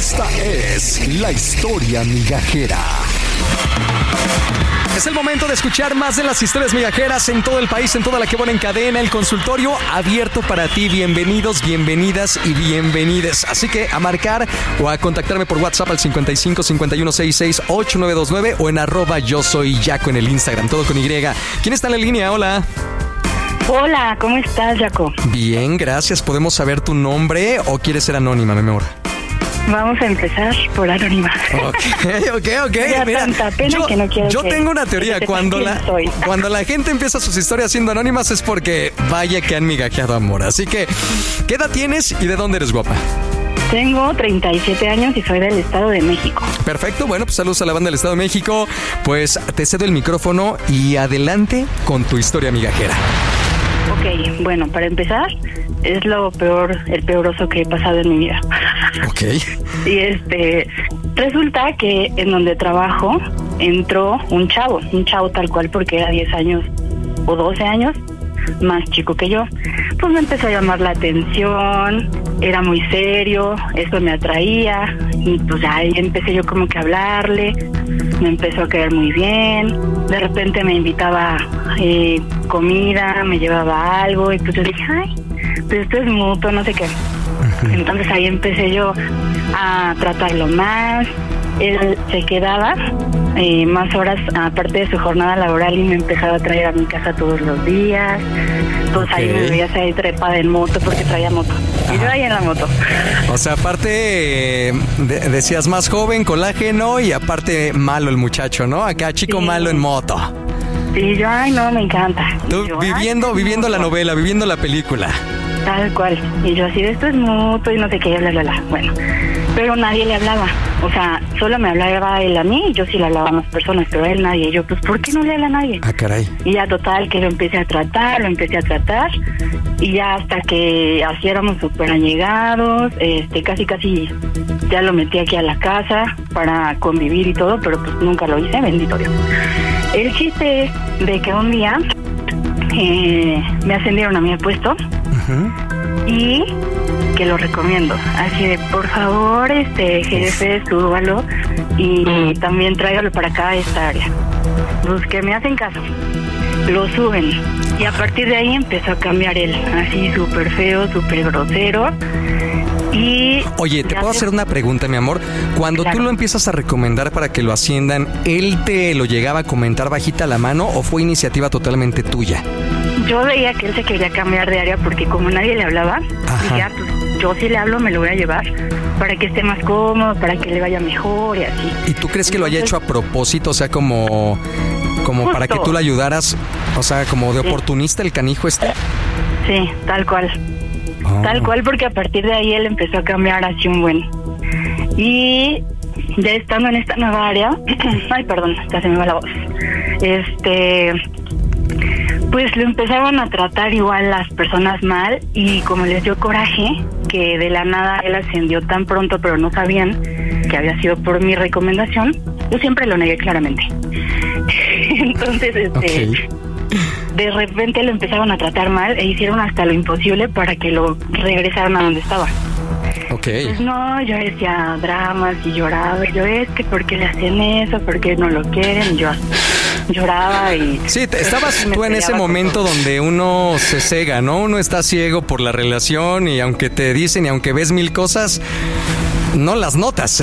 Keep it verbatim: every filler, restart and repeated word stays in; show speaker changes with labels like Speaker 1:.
Speaker 1: Esta es la historia migajera. Es el momento de escuchar más de las historias migajeras en todo el país, en toda la que buena en cadena. El consultorio abierto para ti. Bienvenidos, bienvenidas y bienvenides. Así que a marcar o a contactarme por WhatsApp al cincuenta y cinco, cincuenta y uno, sesenta y seis, ochenta y nueve veintinueve o en arroba yo soy Yaco en el Instagram, todo con Y. ¿Quién está en la línea? Hola.
Speaker 2: Hola, ¿cómo estás, Yaco?
Speaker 1: Bien, gracias. ¿Podemos saber tu nombre o quieres ser anónima, mi amor?
Speaker 2: Vamos a empezar por anónima.
Speaker 1: Ok, ok, ok.
Speaker 2: Mira, tanta pena
Speaker 1: yo,
Speaker 2: que no quiero
Speaker 1: yo
Speaker 2: que,
Speaker 1: tengo una teoría.
Speaker 2: que
Speaker 1: Cuando la,
Speaker 2: soy.
Speaker 1: cuando la gente empieza sus historias siendo anónimas es porque vaya que han migajeado amor. Así que, ¿qué edad tienes y de dónde eres, guapa?
Speaker 2: Tengo treinta y siete años y soy del Estado de México.
Speaker 1: Perfecto, bueno, pues saludos a la banda del Estado de México. Pues te cedo el micrófono y adelante con tu historia migajera.
Speaker 2: Ok, bueno, para empezar, es lo peor, el peor oso que he pasado en mi vida.
Speaker 1: Ok.
Speaker 2: Y este, resulta que en donde trabajo entró un chavo, un chavo tal cual porque era diez años o doce años más chico que yo. Pues me empezó a llamar la atención, era muy serio, eso me atraía y pues ahí empecé yo como que a hablarle, me empezó a caer muy bien, de repente me invitaba eh, comida, me llevaba algo y pues yo dije, ay, pues esto es mutuo, no sé qué. Entonces ahí empecé yo a tratarlo más, él se quedaba eh, más horas aparte de su jornada laboral y me empezaba a traer a mi casa todos los días. Pues okay. Ahí me veías ahí trepada en moto porque traía moto. Y yo ahí en la moto.
Speaker 1: O sea, aparte eh, de, decías más joven, colágeno y aparte malo el muchacho, ¿no? Acá chico sí. Malo en moto.
Speaker 2: Sí, yo, ay, no, me encanta.
Speaker 1: Tú
Speaker 2: yo,
Speaker 1: viviendo,
Speaker 2: ay,
Speaker 1: viviendo la novela, viviendo la película.
Speaker 2: Tal cual. Y yo así, de esto es mutuo y no sé qué, bla, bla, bla. Bueno, pero nadie le hablaba. O sea, solo me hablaba él a mí y yo sí le hablaba a más personas, pero a él nadie. Y yo, pues, ¿por qué no le habla a nadie?
Speaker 1: Ah, caray.
Speaker 2: Y ya total, que lo empecé a tratar, lo empecé a tratar. Y ya hasta que así éramos súper allegados, este, casi, casi ya lo metí aquí a la casa para convivir y todo, pero pues nunca lo hice, bendito Dios. El chiste es de que un día eh, me ascendieron a mi puesto. Uh-huh. Y que lo recomiendo, así de por favor, este jefe, súbalo y uh-huh. también tráigalo para acá a esta área. Los que me hacen caso lo suben y a partir de ahí empezó a cambiar él, así súper feo, súper grosero. Y
Speaker 1: oye, ¿te puedo hacer una pregunta, mi amor? Cuando claro. tú lo empiezas a recomendar para que lo asciendan, ¿él te lo llegaba a comentar bajita la mano o fue iniciativa totalmente tuya?
Speaker 2: Yo veía que él se quería cambiar de área porque como nadie le hablaba, dije, ah, pues yo sí le hablo, me lo voy a llevar para que esté más cómodo, para que le vaya mejor y así.
Speaker 1: ¿Y tú crees que Entonces, lo haya hecho a propósito? O sea, como, como para que tú le ayudaras, o sea, como de sí. oportunista el canijo este.
Speaker 2: Sí, tal cual. Oh. Tal cual, porque a partir de ahí él empezó a cambiar así un buen. Y ya estando en esta nueva área, ay, perdón, ya se me va la voz. Este... Pues lo empezaron a tratar igual las personas mal y como les dio coraje que de la nada él ascendió tan pronto pero no sabían que había sido por mi recomendación, yo siempre lo negué claramente. Entonces, este, okay. de repente lo empezaron a tratar mal e hicieron hasta lo imposible para que lo regresaran a donde estaba.
Speaker 1: Okay.
Speaker 2: Pues no, yo decía dramas y lloraba, yo es que ¿por qué le hacen eso? ¿Por qué no lo quieren? Yo lloraba y...
Speaker 1: Sí, te, estabas tú en ese momento donde uno se cega, ¿no? Uno está ciego por la relación y aunque te dicen y aunque ves mil cosas, no las notas.